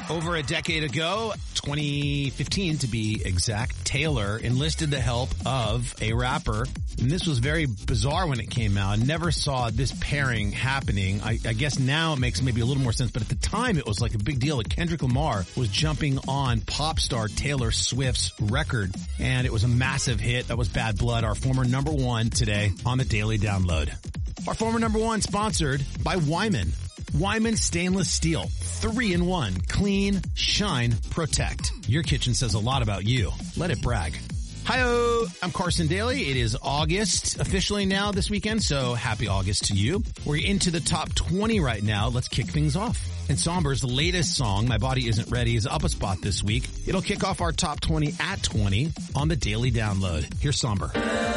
Over a decade ago, 2015 to be exact, Taylor enlisted the help of a rapper. And this was very bizarre when it came out. I never saw this pairing happening. I guess now it makes maybe a little more sense, but at the time it was like a big deal. Like Kendrick Lamar was jumping on pop star Taylor Swift's record, and it was a massive hit. That was Bad Blood, our former number one today on the Daily Download. Our former number one sponsored by Wyman. Wyman Stainless Steel. 3-in-1. Clean, shine, protect. Your kitchen says a lot about you. Let it brag. Hi-oh, I'm Carson Daly. It is August officially now this weekend, so happy August to you. We're into the top 20 right now. Let's kick things off. And Somber's latest song, My Body Isn't Ready, is up a spot this week. It'll kick off our top 20 at 20 on the Daily Download. Here's Somber.